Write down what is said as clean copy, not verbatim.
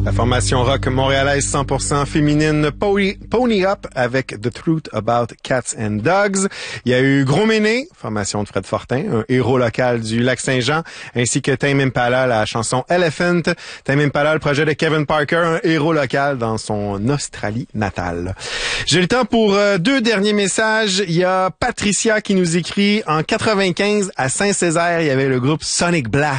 La formation rock montréalaise 100% féminine Pony Up avec The Truth About Cats and Dogs. Il y a eu Gros Méné, formation de Fred Fortin, un héros local du Lac-Saint-Jean, ainsi que Tame Impala, la chanson Elephant. Tame Impala, le projet de Kevin Parker, un héros local dans son Australie natale. J'ai le temps pour deux derniers messages. Il y a Patricia qui nous écrit en 95 à Saint-Césaire, il y avait le groupe Sonic Blast.